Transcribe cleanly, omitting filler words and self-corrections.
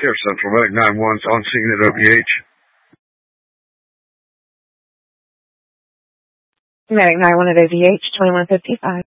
Care Central, Medic 911's on scene at OVH. Medic 911 at OVH, 2155.